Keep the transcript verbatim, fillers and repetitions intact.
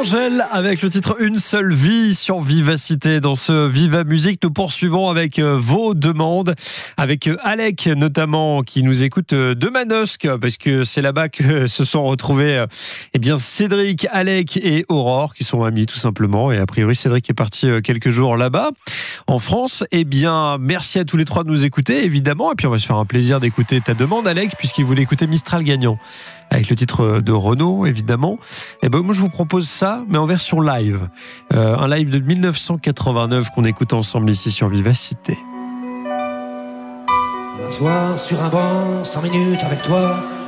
Angèle avec le titre Une seule vie sur Vivacité. Dans ce Viva Musique, nous poursuivons avec vos demandes, avec Alec notamment qui nous écoute de Manosque, parce que c'est là-bas que se sont retrouvés eh bien Cédric, Alec et Aurore, qui sont amis tout simplement. Et a priori, Cédric est parti quelques jours là-bas en France. Eh bien, merci à tous les trois de nous écouter, évidemment. Et puis on va se faire un plaisir d'écouter ta demande, Alec, puisqu'il voulait écouter Mistral Gagnant avec le titre de Renaud, évidemment. Et ben moi je vous propose ça, mais en version live, euh, un live de dix-neuf cent quatre-vingt-neuf qu'on écoute ensemble ici sur Vivacité. M'asseoir sur un banc, cinq minutes avec toi,